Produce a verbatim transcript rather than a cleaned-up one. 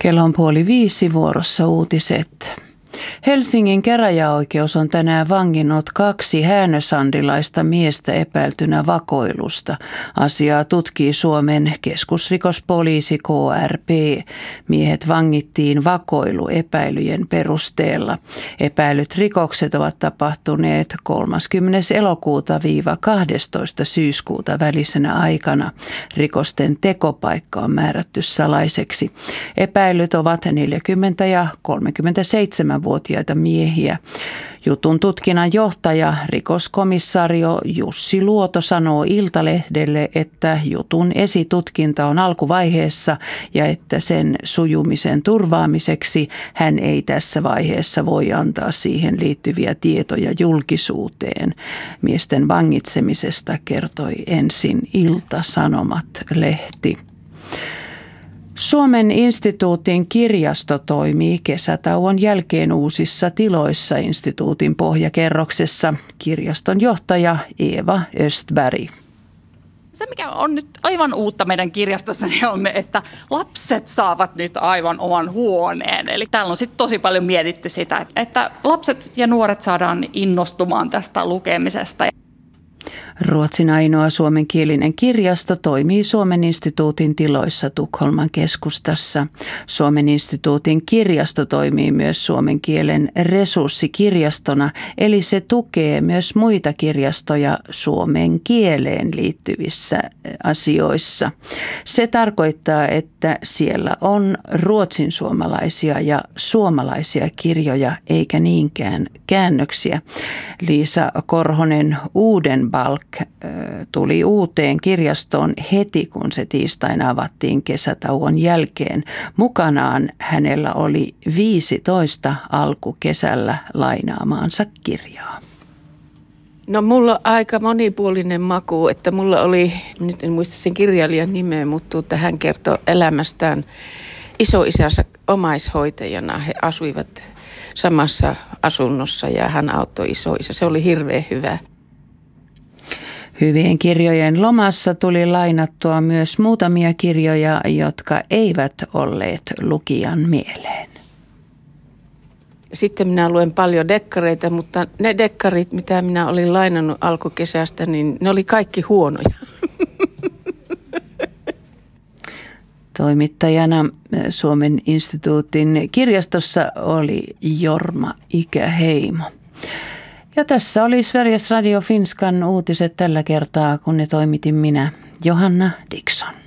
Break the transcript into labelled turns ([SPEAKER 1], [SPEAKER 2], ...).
[SPEAKER 1] Kello on puoli viisi, vuorossa uutiset. Helsingin käräjäoikeus on tänään vanginnut kaksi häänösandilaista miestä epäiltynä vakoilusta. Asiaa tutkii Suomen keskusrikospoliisi K R P. Miehet vangittiin vakoiluepäilyjen perusteella. Epäilyt rikokset ovat tapahtuneet kolmaskymmenes elokuuta kahdestoista syyskuuta välisenä aikana. Rikosten tekopaikka on määrätty salaiseksi. Epäilyt ovat neljäkymmentä- ja kolmekymmentäseitsemänvuotiaita miehiä. Jutun tutkinnan johtaja, rikoskomissario Jussi Luoto sanoo Iltalehdelle, että jutun esitutkinta on alkuvaiheessa ja että sen sujumisen turvaamiseksi hän ei tässä vaiheessa voi antaa siihen liittyviä tietoja julkisuuteen. Miesten vangitsemisesta kertoi ensin Ilta-Sanomat-lehti. Suomen instituutin kirjasto toimii kesätauon jälkeen uusissa tiloissa instituutin pohjakerroksessa. Kirjaston johtaja Eeva Östberg.
[SPEAKER 2] Se, mikä on nyt aivan uutta meidän kirjastossa, niin on, että lapset saavat nyt aivan oman huoneen. Eli täällä on sitten tosi paljon mietitty sitä, että lapset ja nuoret saadaan innostumaan tästä lukemisesta.
[SPEAKER 1] Ruotsin ainoa suomenkielinen kirjasto toimii Suomen instituutin tiloissa Tukholman keskustassa. Suomen instituutin kirjasto toimii myös suomen kielen resurssikirjastona, eli se tukee myös muita kirjastoja suomen kieleen liittyvissä asioissa. Se tarkoittaa, että siellä on ruotsinsuomalaisia ja suomalaisia kirjoja eikä niinkään käännöksiä. Liisa Korhonen Uudenbalk tuli uuteen kirjastoon heti, kun se tiistaina avattiin kesätauon jälkeen. Mukanaan hänellä oli viisitoista alkukesällä lainaamaansa kirjaa.
[SPEAKER 3] No mulla on aika monipuolinen maku, että mulla oli, nyt en muista sen kirjailijan nimeä, mutta hän kertoi elämästään isoisänsä omaishoitajana. He asuivat samassa asunnossa ja hän auttoi isoisä. Se oli hirveän hyvä.
[SPEAKER 1] Hyvien kirjojen lomassa tuli lainattua myös muutamia kirjoja, jotka eivät olleet lukijan mieleen.
[SPEAKER 3] Sitten minä luen paljon dekkareita, mutta ne dekkarit, mitä minä olin lainannut alkukesästä, niin ne oli kaikki huonoja.
[SPEAKER 1] Toimittajana Suomen instituutin kirjastossa oli Jorma Ikäheimo. Ja tässä oli Sveriges Radio Finskan uutiset tällä kertaa, kun ne toimitin minä, Johanna Dickson.